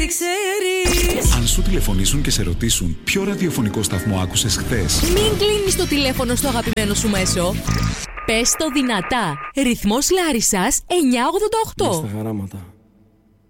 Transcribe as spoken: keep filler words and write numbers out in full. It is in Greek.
ξέρεις. Αν σου τηλεφωνήσουν και σε ρωτήσουν ποιο ραδιοφωνικό σταθμό άκουσες χθες, Μην κλείνεις το τηλέφωνο στο αγαπημένο σου μέσο. Πες το δυνατά. Ρυθμός Λάρισσας εννιακόσια ογδόντα οκτώ. Στα χαράματα.